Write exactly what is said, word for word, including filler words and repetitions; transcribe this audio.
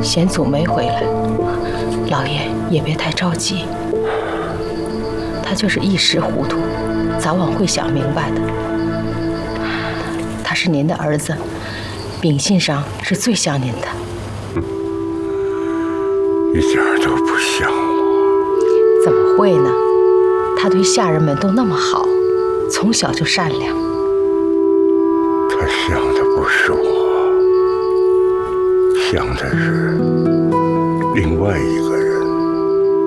贤祖没回来，老爷也别太着急。他就是一时糊涂，早晚会想明白的。他是您的儿子，秉性上是最像您的。 嗯，一点都不像我。 怎么会呢？他对下人们都那么好，从小就善良。 他像的不是我，像的是另外一个人。